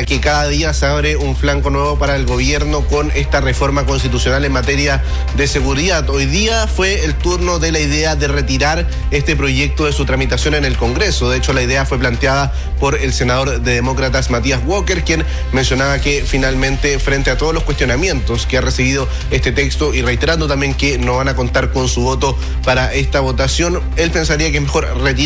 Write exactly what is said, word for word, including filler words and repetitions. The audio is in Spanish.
la que cada día se abre un flanco nuevo para el gobierno con esta reforma constitucional en materia de seguridad. Hoy día fue el turno de la idea de retirar este proyecto de su tramitación en el Congreso. De hecho, la idea fue planteada por el senador de Demócratas Matías Walker, quien mencionaba que finalmente, frente a todos los cuestionamientos que ha recibido este texto y reiterando también que no van a contar con su voto para esta votación, él pensaría que es mejor retirar